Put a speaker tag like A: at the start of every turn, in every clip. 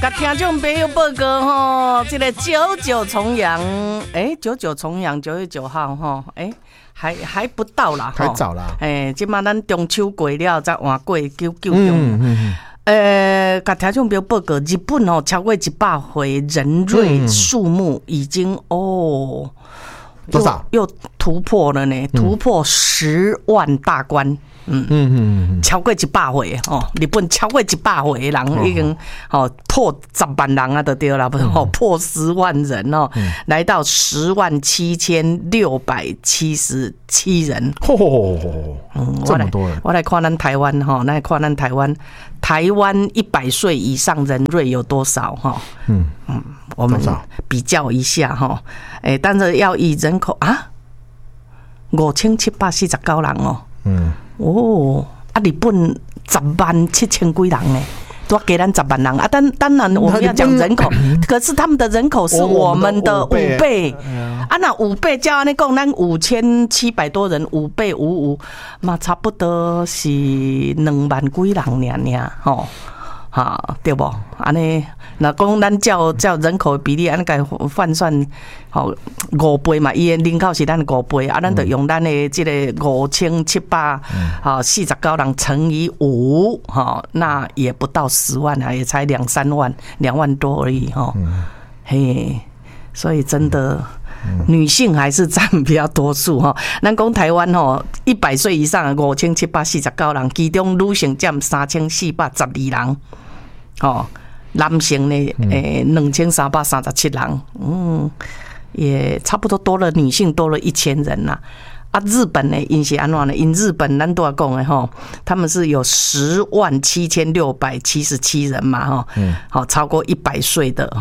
A: 甲听众朋友报告吼，这个99重阳，99重阳9月9号吼，还不到啦，
B: 还早啦。
A: 即马咱中秋过了，才换过9中。甲听众朋友报告，日本哦超过100回人瑞数目已经
B: 多少？
A: 又突破了呢，突破10万大关。超过100回哦，日本超过100回的人已经破10万人啊，就对了，破10万人哦，来到107677人。
B: 这么多人！
A: 我来看咱台湾哈，来看咱台湾100岁以上人瑞有多少哈？我们比较一下哈。但是要以人口啊，5749人哦。日本107000几人呢，多给咱10万人啊！当然我们要讲人口，可是他们的人口是我们的5倍啊！那5倍照安尼讲，咱5700多人，5倍55，嘛差不多是2万几人尔吼。对不？安尼，那讲咱照人口的比例，安尼个换算，5倍嘛，伊的人口是咱5倍，啊，咱就用咱的这个5749人乘以5，那也不到10万啊，也才2-3万，2万多而已嘿，所以真的。女性还是占比较多数哈。咱讲台湾100岁以上的5749人，其中女性占3412人，男性呢2337人，也差不多多了，女性多了1000人啦。日本呢，因是安怎呢？因日本咱都要讲的吼，他们是有107677人嘛超过100岁的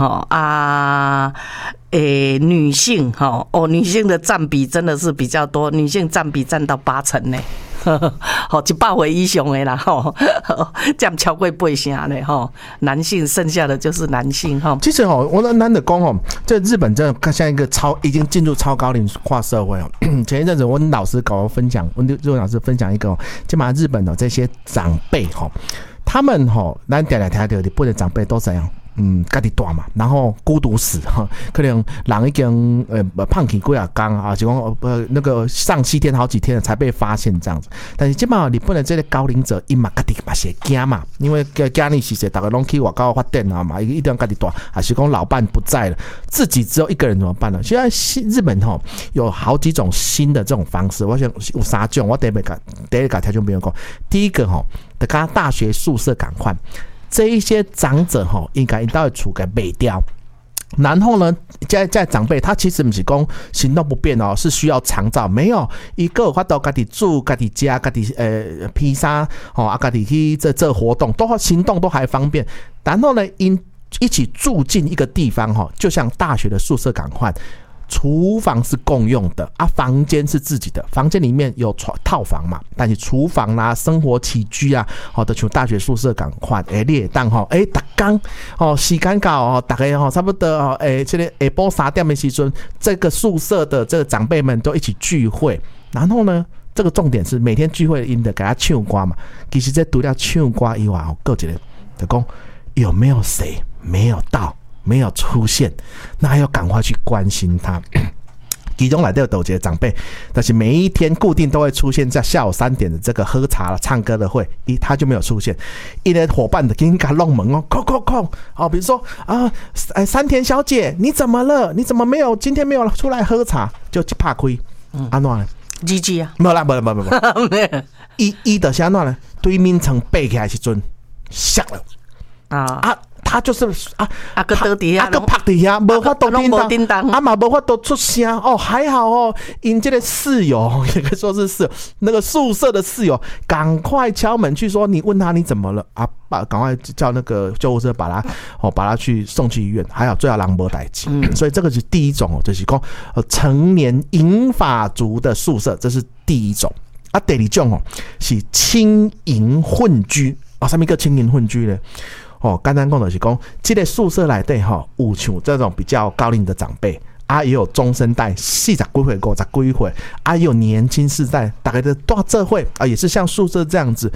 A: 女性女性的占比真的是比较多，女性占比占到80%呢。100回以上的啦占超过8%呢男性剩下的就是男性
B: 其实我难得讲这日本真的像一个已经进入超高龄化社会前一阵子我老师跟我分享，我日文老师分享一个基本上日本这些长辈他们咱常常听到日本的长辈都怎样？家己大嘛，然后孤独死可能人已经胖起几啊天啊，就讲那个上7天好几天了才被发现这样子。但是基本上日本的这个高龄者，伊嘛家己嘛是惊嘛，因为家里是大家拢去外口发展啊嘛，一定要家己大，还是讲老伴不在了，自己只有一个人怎么办呢？现在日本有好几种新的这种方式，我想有3种，我第一个条件没有讲，第一个就跟大学宿舍赶快。这一些长者应该都会厝给卖掉，然后呢，在长辈他其实不是讲行动不便是需要长照，没有一个有法度家己住、家己家、家己披萨家己去这活动都行动都还方便，然后呢，一起住进一个地方就像大学的宿舍赶快。厨房是共用的房间是自己的，房间里面有套房嘛，但是厨房啦、生活起居啊，就像大学宿舍赶快，你会当每天时间到大概差不多这个下晡3点的时阵，这个宿舍的这个长辈们都一起聚会，然后呢，这个重点是每天聚会因的给他唱歌嘛，其实这除了唱歌以外，还有一个就讲有没有谁没有到。没有出现，那要赶快去关心他。其中来都有一个长辈，但是每一天固定都会出现在下午3点的这个喝茶唱歌的会，他就没有出现。一个伙伴的给他弄门比如说山田小姐，你怎么了？你怎么今天没有出来喝茶？就怕亏，安怎呢？GG 啊，没有啦，没，一的是安怎呢？对面层背起来时阵，吓了他就是
A: 个倒底下，
B: 个趴底下，无法度叮当，嘛无法度出声还好因这个室友也可以说是室友，那个宿舍的室友赶快敲门去说，你问他你怎么了赶快叫那个救护车把他去送去医院，还好最后人没代志。所以这个是第一种就是说成年银发族的宿舍，这是第一种第二种是青银混居什么叫青银混居呢？简单讲就是讲，这个宿舍内底有像这种比较高龄的长辈也有中生代40几岁、50几岁也有年轻世代，大概的大这会也是像宿舍这样子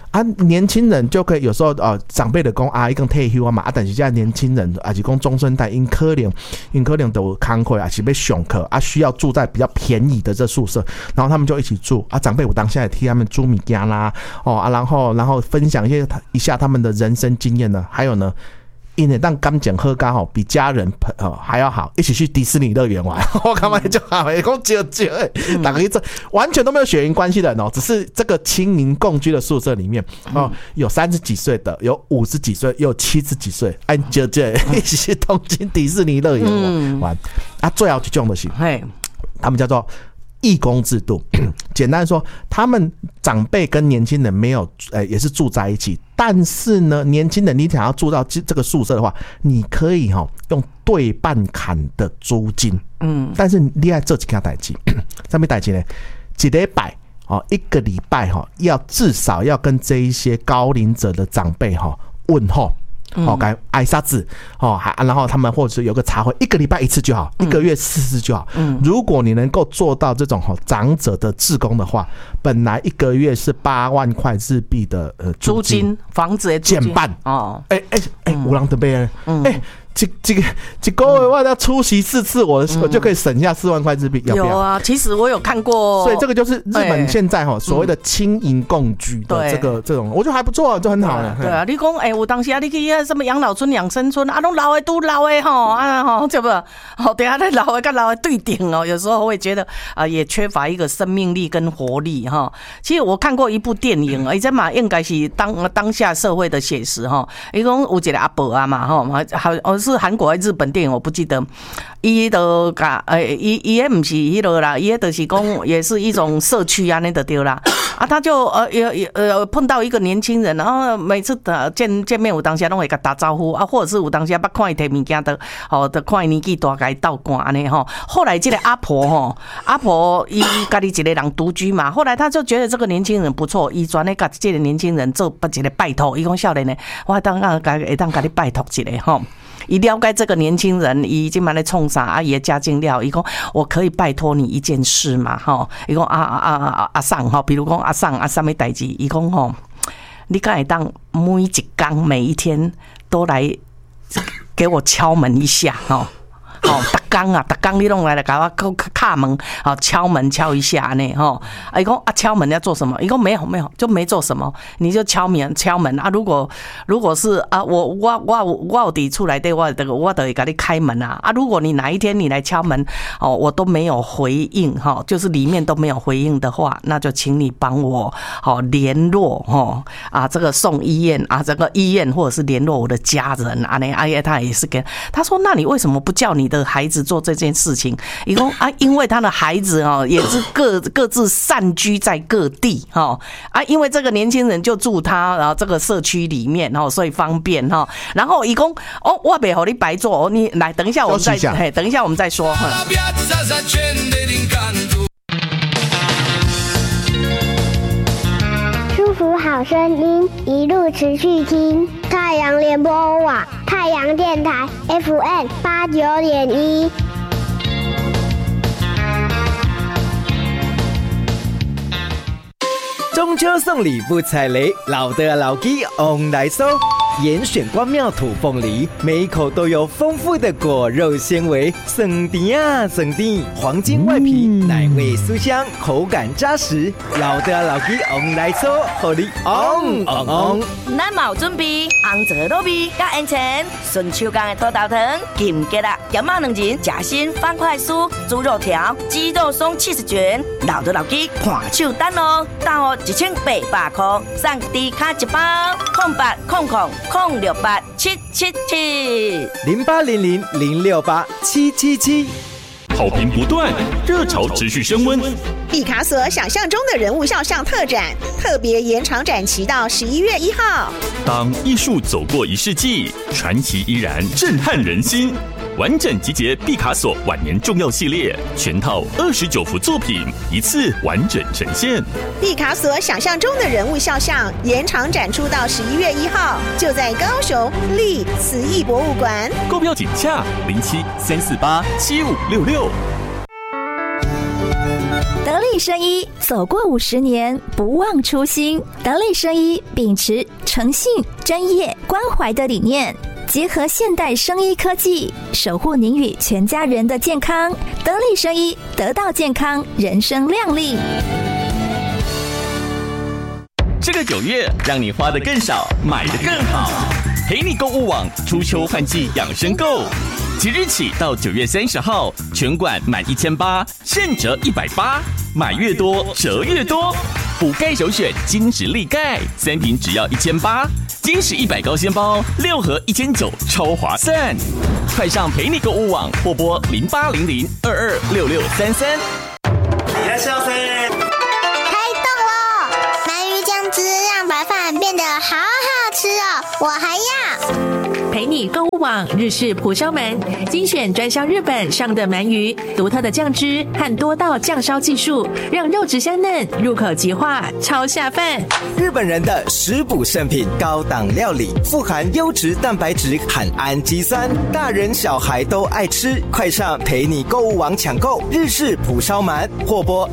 B: 啊，年轻人就可以有时候长辈的讲啊，已经退休啊嘛，啊，但是现在年轻人啊是讲中生代，因可能都有工课啊，是要上课啊，需要住在比较便宜的这宿舍，然后他们就一起住啊，长辈我当下也替他们煮米羹啦，然后分享一下他们的人生经验呢，还有呢。因为当感情好刚好比家人还要好，一起去迪士尼乐园玩，我干嘛就好？讲久，大家这完全都没有血缘关系的人只是这个亲民共居的宿舍里面有30几岁的，有50几岁，有70几岁，哎，就一起去东京迪士尼乐园玩啊，最后一种就是他们叫做义工制度，简单说，他们长辈跟年轻人没有也是住在一起，但是呢，年轻人你想要住到这个宿舍的话，你可以用对半砍的租金，但是你要做几件事情，什么事情呢？一礼拜一个礼拜要至少要跟这一些高龄者的长辈问候。该挨沙子然后他们或者是有个茶会，一个礼拜1次就好，1个月4次就好。如果你能够做到这种长者的志工的话，本来1个月是8万块日币的租金，
A: 房子的租金
B: 减半有人特别一个月我要出席4次，我就可以省下4万块日币，要不要？
A: 有啊，其实我有看过，
B: 所以这个就是日本现在所谓的亲银共居的这种，我觉得还不错，就很好了。
A: 对啊，你讲有当时你去什么养老村、养生村拢老的都老的对不？等下那老的跟老的对顶有时候会觉得也缺乏一个生命力跟活力其实我看过一部电影，这嘛应该是当下社会的写实伊讲有一个阿伯啊嘛是韩国还是日本电影我不记得，伊就伊也不是迄个啦，伊就是讲也是一种社区啊，那就对啦。他就碰到一个年轻人，然后每次见面有当下拢会甲打招呼或者是有当下捌看伊摕物件的看伊年纪大甲伊斗寒安尼后来这个阿婆伊家己一个人独居嘛，后来他就觉得这个年轻人不错，伊专咧甲这个年轻人做一个拜托，伊讲少年的，我会当甲你拜托一下伊了解这个年轻人，伊今晚在冲啥阿爷家境料，伊讲我可以拜托你一件事嘛，伊讲阿桑比如讲阿桑什么代志，伊讲你敢会当每一天每一天都来给我敲门一下逐天你拢来给我敲门敲门敲一下呢伊讲敲门要做什么？伊讲没有就没做什么，你就敲门如果是我有伫厝内底我就会给你开门如果你哪一天你来敲门我都没有回应就是里面都没有回应的话，那就请你帮我联络这个送医院这个医院或者是联络我的家人他也是跟他说，那你为什么不叫你的孩子做这件事情？因为他的孩子也是各自散居在各地因为这个年轻人就住他然后这个社区里面所以方便然后伊讲我不让你白做你来等一下我们再等一下我们再说
C: 祝福好声音一路持续听太阳联播网太阳电台 FM89.1。
D: 中秋送礼不踩雷，老的老鸡 on 来收。严选光妙土凤梨，每一口都有丰富的果肉纤维，酸甜啊酸甜，黄金外皮，奶味酥香，口感扎实。老的老鸡 on 来收，互你 on。
E: 咱嘛有准备红枣糯米加烟肠，顺手工的土豆糖、金桔啦、咸肉两仁、夹心方块酥、猪肉条、鸡肉松70卷，老的老鸡看手单哦，大号1800块，送低卡一包，0800-06777，0800-068-777。
F: 好评不断，热潮持续升温。
G: 毕卡索想象中的人物肖像特展，特别延长展期到11月1号。
F: 当艺术走过1世纪，传奇依然震撼人心。完整集结毕卡索晚年重要系列，全套29幅作品，一次完整呈现。
G: 毕卡索想象中的人物肖像延长展出到11月1号，就在高雄立慈艺博物馆。
F: 购票请洽07-348-7566。
H: 得力生医走过50年，不忘初心。得力生医秉持诚信、专业、关怀的理念，结合现代生医科技，守护您与全家人的健康。得力生医，得到健康，人生亮丽。
F: 这个9月，让你花得更少，买得更好。陪你购物网初秋换季养生购，即日起到9月30号，全馆满1800现折180，买越多折越多。补钙首选金质力钙，3瓶只要1800，金石100高纤包6盒1900，超划算！快上陪你购物网或拨0800226633。
I: いらっしゃいませ。
C: 开动了！鳗鱼酱汁让白饭变得好好吃哦，我还要。
J: 陪你购物网日式蒲烧鳗，精选专销日本上的鳗鱼，独特的酱汁和多道酱烧技术，让肉质香嫩，入口即化，超下饭。
D: 日本人的食补圣品，高档料理，富含优质蛋白质和氨基酸，大人小孩都爱吃。快上陪你购物网抢购日式蒲烧鳗，或拨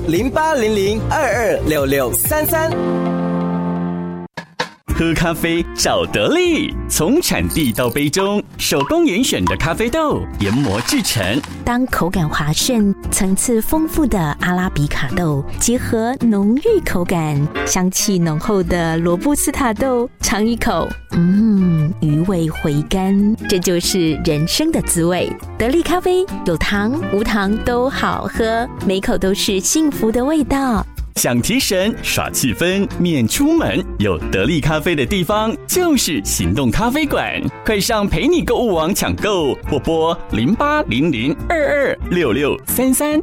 D: 0800226633。
F: 喝咖啡找得力，从产地到杯中，手工严选的咖啡豆研磨制成。
H: 当口感滑顺、层次丰富的阿拉比卡豆结合浓郁口感、香气浓厚的罗布斯塔豆，尝一口，余味回甘，这就是人生的滋味。得力咖啡有糖无糖都好喝，每口都是幸福的味道。
F: 想提神耍气氛，免出门，有得力咖啡的地方就是行动咖啡馆。快上陪你购物网抢购，或拨0800226633。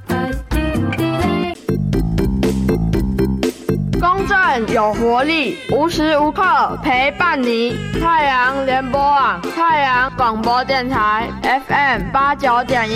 K: 公正有活力，无时无刻陪伴你。太阳联播网，太阳广播电台 FM89.1